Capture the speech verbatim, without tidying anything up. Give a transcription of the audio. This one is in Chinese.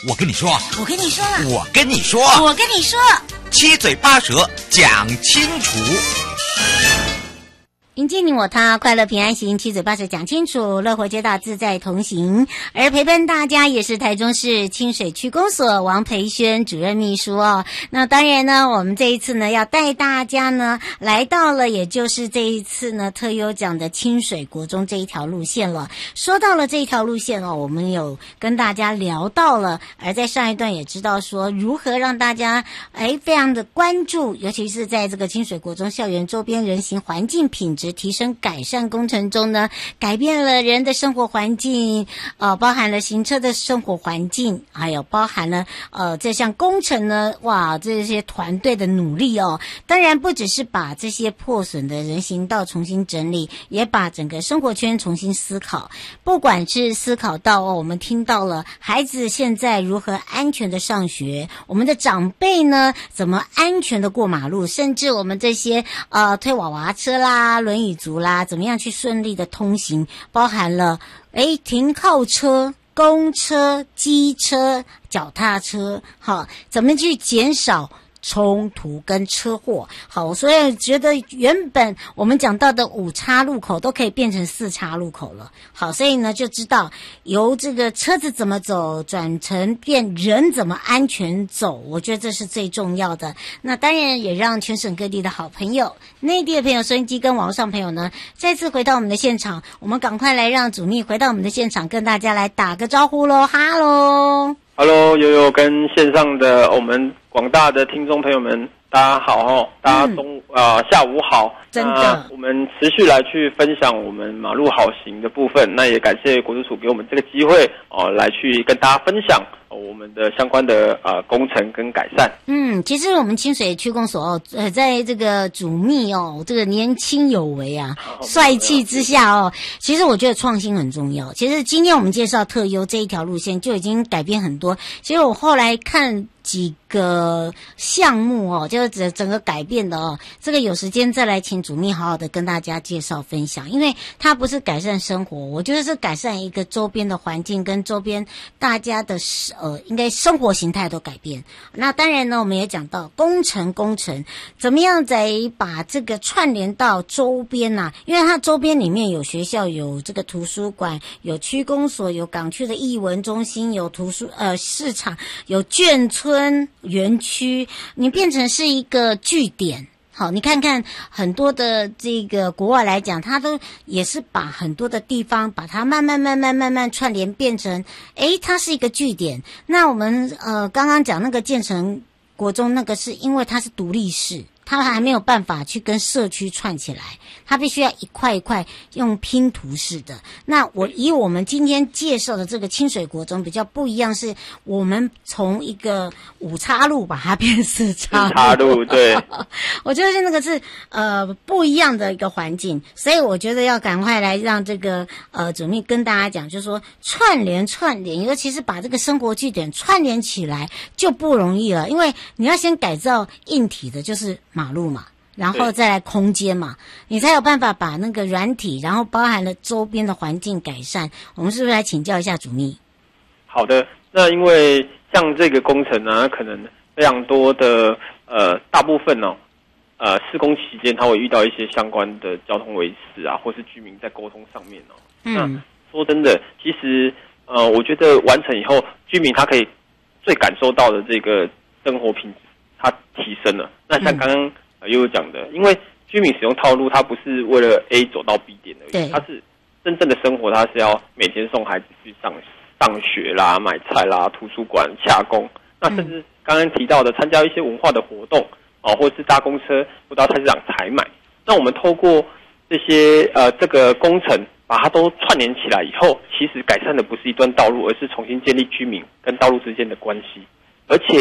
我跟你说， 我跟你说了， 我跟你说， 我跟你说， 七嘴八舌讲清楚。 迎接你我他，快乐平安行，七嘴八舌讲清楚，乐活街道自在同行。而陪伴大家也是台中市清水区公所王培轩主任秘书哦。那当然呢，我们这一次呢要带大家呢来到了，也就是这一次呢特优奖的清水国中这一条路线了。说到了这一条路线哦，我们有跟大家聊到了，而在上一段也知道说如何让大家哎非常的关注，尤其是在这个清水国中校园周边人行环境品质提升改善工程中呢，改变了人的生活环境，呃，包含了行车的生活环境，还有包含了呃这项工程呢，哇，这些团队的努力哦。当然不只是把这些破损的人行道重新整理，也把整个生活圈重新思考。不管是思考到哦，我们听到了孩子现在如何安全的上学，我们的长辈呢怎么安全的过马路，甚至我们这些呃推娃娃车啦、轮椅族啦，怎么样去顺利的通行，包含了诶停靠车、公车、机车、脚踏车，好，怎么去减少冲突跟车祸。好，所以觉得原本我们讲到的五叉路口都可以变成四叉路口了。好，所以呢就知道由这个车子怎么走转成变人怎么安全走，我觉得这是最重要的。那当然也让全省各地的好朋友、内地的朋友、收音机跟网络上朋友呢再次回到我们的现场，我们赶快来让主秘回到我们的现场，跟大家来打个招呼咯。哈喽 Hello， 悠悠跟线上的我们广大的听众朋友们，大家好哦，大家中啊、嗯呃、下午好， 真的， 我们持续来去分享我们马路好行的部分，那也感谢国土署给我们这个机会哦、呃，来去跟大家分享、呃、我们的相关的呃工程跟改善。 嗯，其实我们清水区公所哦，呃，在这个主秘哦，这个年轻有为啊，帅气之下哦，其实我觉得创新很重要。其实今天我们介绍特优这一条路线就已经改变很多。其实我后来看几个项目哦，就是整整个改变的哦，这个有时间再来请主秘好好的跟大家介绍分享，因为它不是改善生活，我觉得是改善一个周边的环境跟周边大家的呃，应该生活形态都改变。那当然呢，我们也讲到工程工程怎么样再把这个串联到周边啊，因为它周边里面有学校，有这个图书馆，有区公所，有港区的艺文中心，有图书呃市场，有眷村园区，你变成是一个据点。好，你看看很多的这个国外来讲，它都也是把很多的地方把它慢慢慢慢慢慢串联变成，诶，它是一个据点。那我们呃刚刚讲那个建成国中那个是因为它是独立式，它还没有办法去跟社区串起来，它必须要一块一块用拼图式的。那我以我们今天介绍的这个清水国中比较不一样，是我们从一个五叉路把它变四叉路。四叉路， 对。 我觉得那个是呃不一样的一个环境，所以我觉得要赶快来让这个呃主秘跟大家讲，就是说串联串联，尤其是把这个生活据点串联起来就不容易了，因为你要先改造硬体的，就是马路嘛，然后再来空间嘛，你才有办法把那个软体，然后包含了周边的环境改善。我们是不是来请教一下主秘？ 好的，那因为像这个工程呢，可能非常多的呃，大部分哦，呃，施工期间它会遇到一些相关的交通维持啊，或是居民在沟通上面哦。嗯，那说真的，其实呃，我觉得完成以后，居民他可以最感受到的这个生活品质，它提升了。那像刚刚呃悠悠讲的，因为居民使用套路，它不是为了 A 走到 B 点而已，它是真正的生活，它是要每天送孩子去上上学啦、买菜啦、图书馆、洽公，那甚至刚刚提到的参加一些文化的活动哦，或者是搭公车或到菜市场采买。那我们透过这些呃这个工程，把它都串联起来以后，其实改善的不是一段道路，而是重新建立居民跟道路之间的关系，而且